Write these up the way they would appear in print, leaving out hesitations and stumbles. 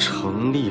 程立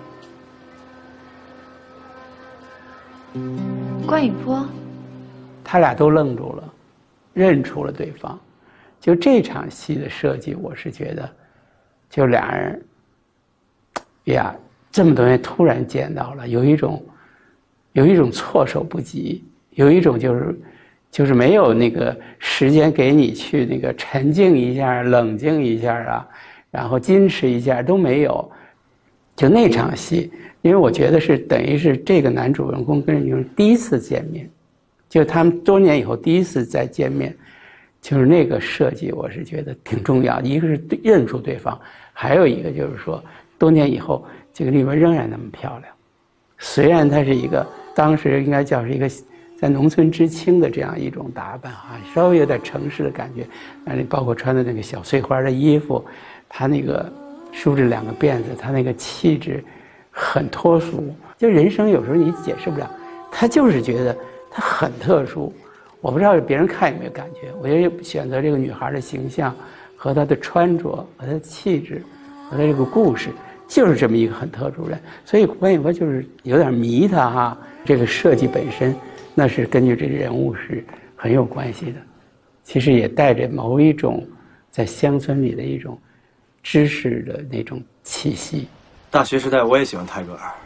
文， 关雨波， 他俩都愣住了，认出了对方。就这场戏的设计，我是觉得，就俩人，呀，这么多年突然见到了，有一种措手不及，有一种就是没有那个时间给你去那个沉静一下、冷静一下啊，然后矜持一下都没有。就那场戏，因为我觉得是等于是这个男主人公跟女人第一次见面，就他们多年以后第一次再见面，就是那个设计我是觉得挺重要的。一个是认出对方，还有一个就是说多年以后这个丽文仍然那么漂亮，虽然她是一个当时应该叫是一个在农村知青的这样一种打扮啊，稍微有点城市的感觉，包括穿的那个小碎花的衣服，她那个梳着两个辫子，她那个气质很脱俗。就人生有时候你解释不了，她就是觉得她很特殊。我不知道别人看有没有感觉，我觉得选择这个女孩的形象和她的穿着和她的气质和她这个故事，就是这么一个很特殊人。所以关雨波就是有点迷她哈，这个设计本身那是根据这个人物是很有关系的，其实也带着某一种在乡村里的一种知识的那种气息。 大学时代我也喜欢泰戈尔，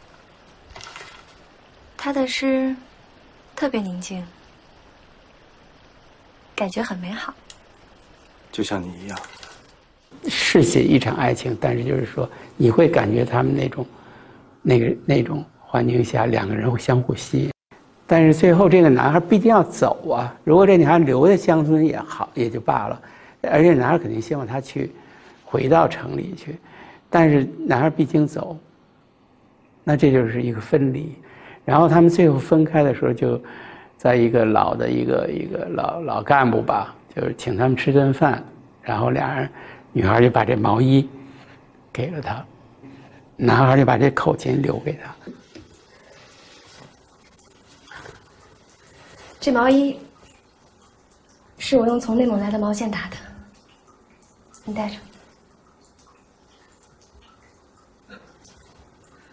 他的诗特别宁静，感觉很美好， 就像你一样。 是写一场爱情，但是就是说你会感觉他们那种环境下两个人会相互吸引。但是最后这个男孩必定要走啊，如果这女孩留在乡村也好，也就罢了，而且男孩肯定希望他去回到城里去，但是男孩毕竟走，那这就是一个分离。然后他们最后分开的时候，就在一个老的一个老干部吧，就是请他们吃顿饭，然后俩人女孩就把这毛衣给了他，男孩就把这口琴留给他。 这毛衣是我用从内蒙来的毛线打的，你带着。